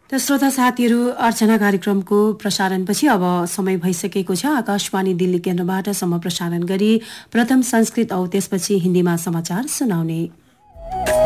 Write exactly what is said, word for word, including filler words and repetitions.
त श्रोता साथीहरू, अर्चना कार्यक्रमको प्रसारणपछि अब समय भइसकेको छ आकाशवाणी दिल्ली केन्द्रबाट सम प्रसारण गरी प्रथम संस्कृत औ त्यसपछि हिन्दीमा समाचार सुनाउने।